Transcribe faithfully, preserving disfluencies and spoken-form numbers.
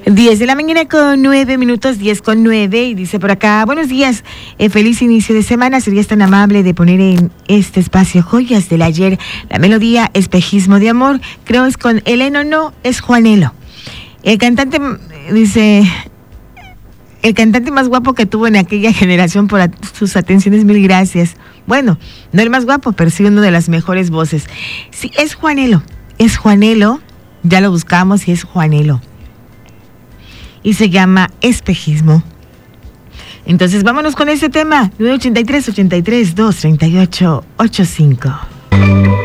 diez de la mañana con nueve minutos, diez con nueve, y dice por acá, buenos días, eh, feliz inicio de semana, serías tan amable de poner en este espacio Joyas del Ayer, la melodía Espejismo de Amor, creo es con Eleno, no, es Juanelo. El cantante, dice, el cantante más guapo que tuvo en aquella generación por a, sus atenciones, mil gracias. Bueno, no el más guapo, pero sí una de las mejores voces. Sí, es Juanelo, es Juanelo, ya lo buscamos y es Juanelo. Y se llama Espejismo. Entonces vámonos con ese tema, nueve ochenta y tres, ochenta y tres, dos treinta y ocho, ochenta y cinco.